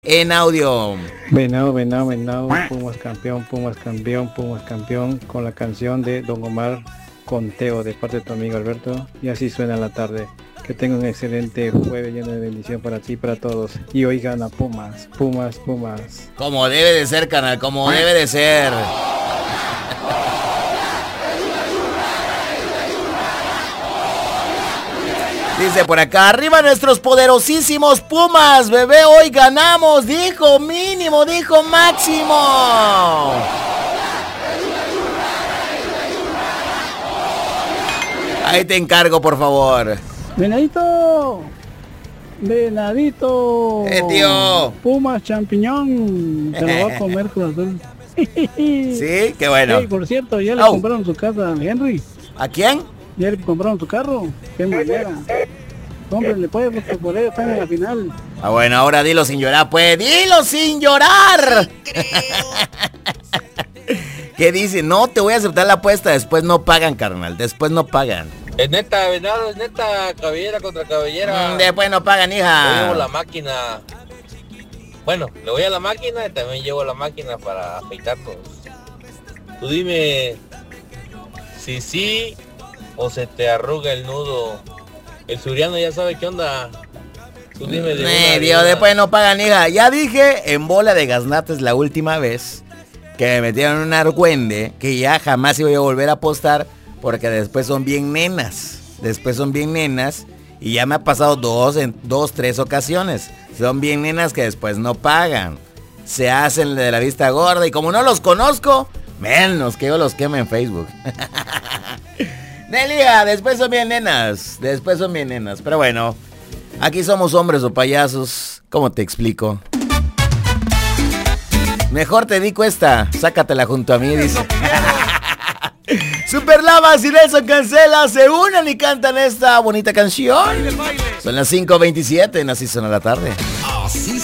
en audio. Venado, Pumas campeón, con la canción de Don Omar Conteo de parte de tu amigo Alberto. Y así suena la tarde. Que tenga un excelente jueves lleno de bendición para ti y para todos. Y hoy gana Pumas. Como debe de ser, canal, como debe de ser. Dice por acá, arriba nuestros poderosísimos Pumas, bebé, hoy ganamos, dijo mínimo, dijo máximo. Ahí te encargo, por favor. Venadito. Tío. Pumas champiñón. Te lo va a comer Cruz Azul. Sí, qué bueno. Hey, por cierto, ya le compraron su casa al Henry. ¿A quién? Ya le compraron su carro. Qué manera. Cómprenle pues, porque por ello están en la final. Ah, bueno, ahora dilo sin llorar, pues. ¡Dilo sin llorar! ¿Qué dice? No, te voy a aceptar la apuesta. Después no pagan, carnal. Después no pagan. Es neta, Venado, es neta. Cabellera contra cabellera. Después no pagan, hija. Yo llevo la máquina. Bueno, le voy a la máquina y también llevo la máquina para afeitarnos. Tú dime si sí o se te arruga el nudo. El suriano ya sabe qué onda. Tú dime de Dios, después no pagan, hija. Ya dije en bola de gaznates la última vez que me metieron en un argüende que ya jamás iba a volver a apostar porque después son bien nenas. Y ya me ha pasado en tres ocasiones. Son bien nenas que después no pagan. Se hacen de la vista gorda y como no los conozco, menos que yo los queme en Facebook. Nelia, después son bien nenas. Pero bueno, aquí somos hombres o payasos. ¿Cómo te explico? Mejor te dedico esta. Sácatela junto a mí, dice. Superlavas y Nelson Cancela se unen y cantan esta bonita canción. Son las 5:27, así suena la tarde.